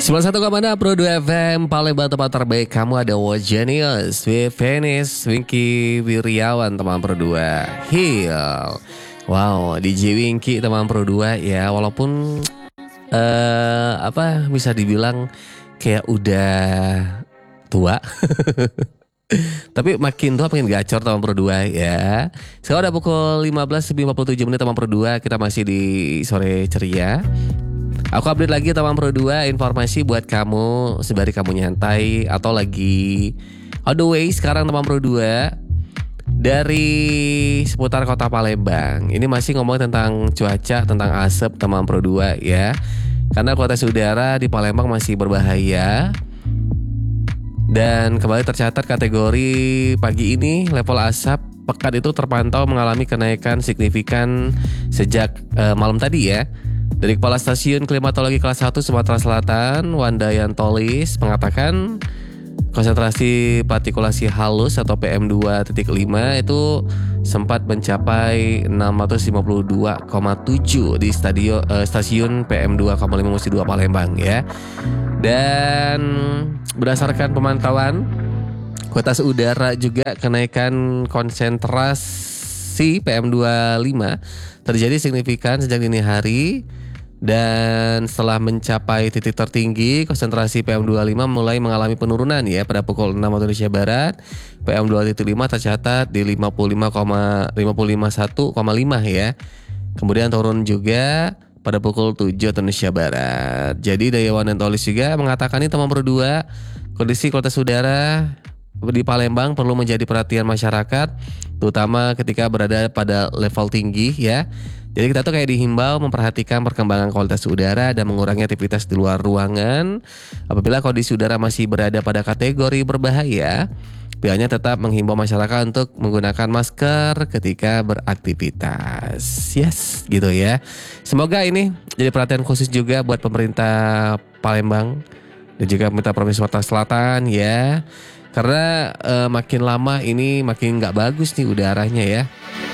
91,6 Pro 2 FM Palembang, tempat terbaik kamu. Ada Wajanius, Venis, Winky Wiryawan, teman Pro 2 Heal. Wow, DJ Winky teman Pro 2 ya. Walaupun bisa dibilang kayak udah tua tapi makin tua makin gacor teman Pro 2 ya. Sekarang udah pukul 15:47 teman Pro 2. Kita masih di sore ceria. Aku update lagi teman Pro 2 informasi buat kamu sembari kamu nyantai atau lagi on the way sekarang teman Pro 2 dari seputar kota Palembang. Ini masih ngomong tentang cuaca, tentang asap teman Pro 2 ya. Karena kualitas udara di Palembang masih berbahaya. Dan kembali tercatat kategori pagi ini level asap pekat itu terpantau mengalami kenaikan signifikan sejak malam tadi ya. Dari Kepala Stasiun Klimatologi Kelas 1 Sumatera Selatan, Wanda Yantolis mengatakan konsentrasi partikulasi halus atau PM2.5 itu sempat mencapai 652,7 di stasiun PM2,5-2 Palembang ya. Dan berdasarkan pemantauan kualitas udara juga kenaikan konsentrasi PM25 terjadi signifikan sejak dini hari. Dan setelah mencapai titik tertinggi, konsentrasi PM25 mulai mengalami penurunan ya pada pukul 6 waktu Indonesia Barat. PM2.5 tercatat di 51,5 ya. Kemudian turun juga pada pukul 7 waktu Indonesia Barat. Jadi Dayawan Tolis juga mengatakan ini teman berdua, kondisi kualitas udara di Palembang perlu menjadi perhatian masyarakat, terutama ketika berada pada level tinggi ya. Jadi kita tuh kayak dihimbau memperhatikan perkembangan kualitas udara dan mengurangi aktivitas di luar ruangan. Apabila kondisi udara masih berada pada kategori berbahaya, pihaknya tetap menghimbau masyarakat untuk menggunakan masker ketika beraktivitas. Yes, gitu ya. Semoga ini jadi perhatian khusus juga buat pemerintah Palembang dan juga pemerintah Provinsi Sumatera Selatan ya. Karena makin lama ini makin gak bagus nih udaranya ya.